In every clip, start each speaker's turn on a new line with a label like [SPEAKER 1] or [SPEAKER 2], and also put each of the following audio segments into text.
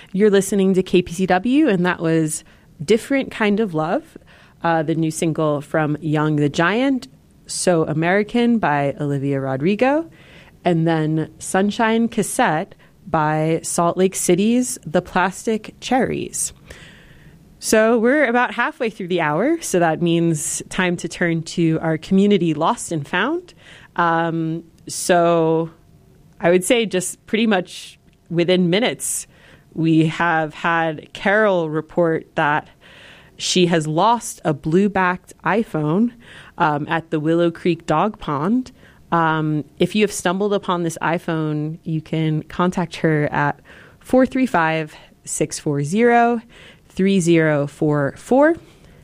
[SPEAKER 1] You're listening to KPCW, and that was Different Kind of Love, the new single from Young the Giant, So American by Olivia Rodrigo, and then Sunshine Cassette by Salt Lake City's The Plastic Cherries. So we're about halfway through the hour, so that means time to turn to our community Lost and Found. So I would say just pretty much within minutes, we have had Carol report that she has lost a blue-backed iPhone at the Willow Creek Dog Pond. If you have stumbled upon this iPhone, you contact her at 435-640-3044.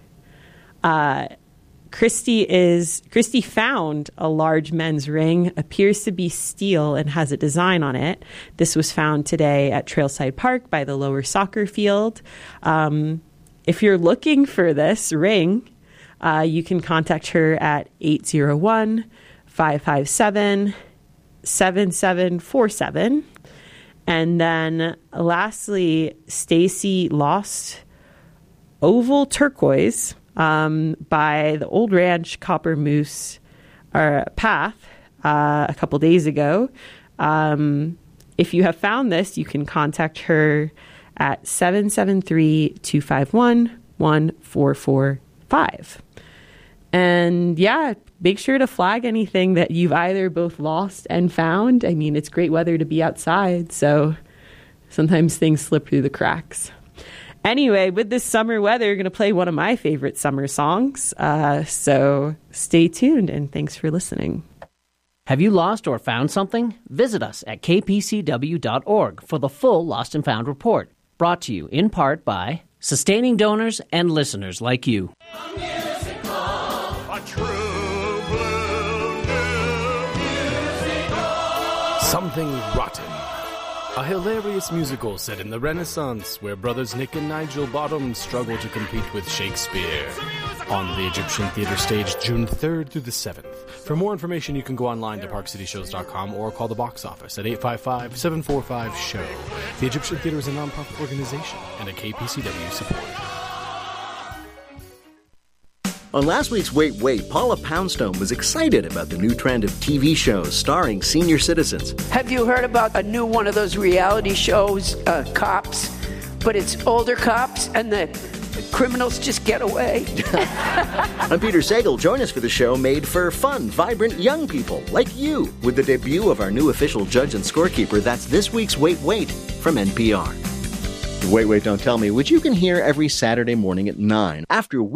[SPEAKER 1] Christy found a large men's ring, appears to be steel and has a design on it. This was found today at Trailside Park by the lower soccer field. If you're looking for this ring, you can contact her at 801-557-7747. And then lastly, Stacy lost oval turquoise by the Old Ranch Copper Moose path a couple days ago. If you have found this, you can contact her at 773-251-1445. And yeah, make sure to flag anything that you've either both lost and found. I mean, it's great weather to be outside, so sometimes things slip through the cracks. Anyway, with this summer weather, you're going to play one of my favorite summer songs. So stay tuned, and thanks for listening.
[SPEAKER 2] Have you lost or found something? Visit us at kpcw.org for the full Lost and Found report. Brought to you in part by sustaining donors and listeners like you.
[SPEAKER 3] A true blue musical. Something Rotten. A hilarious musical set in the Renaissance where brothers Nick and Nigel Bottom struggle to compete with Shakespeare. On the Egyptian Theatre stage June 3rd through the 7th. For more information, you can go online to parkcityshows.com or call the box office at 855-745-SHOW. The Egyptian Theatre is a non-profit organization and a KPCW supporter.
[SPEAKER 4] On last week's Wait, Wait, Paula Poundstone was excited about the new trend of TV shows starring senior citizens.
[SPEAKER 5] Have you heard about a new one of those reality shows, Cops? But it's older cops and the criminals just get away.
[SPEAKER 4] I'm Peter Sagal. Join us for the show made for fun, vibrant young people like you with the debut of our new official judge and scorekeeper. That's this week's Wait, Wait from NPR. Wait, Wait, Don't Tell Me, which you can hear every Saturday morning at 9 after